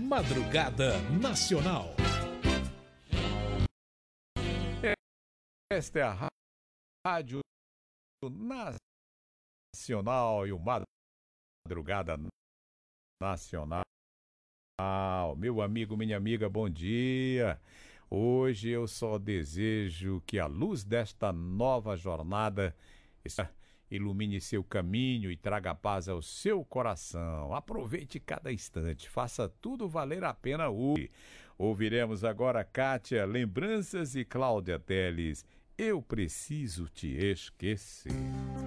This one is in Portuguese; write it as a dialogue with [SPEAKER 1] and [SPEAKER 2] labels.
[SPEAKER 1] Madrugada Nacional.
[SPEAKER 2] Esta é a Rádio Nacional e o Madrugada Nacional. Meu amigo, minha amiga, bom dia. Hoje eu só desejo que a luz desta nova jornada ilumine seu caminho e traga paz ao seu coração. Aproveite cada instante, faça tudo valer a pena hoje. Ouviremos agora Kátia Lembranças e Cláudia Telles. Eu preciso te esquecer.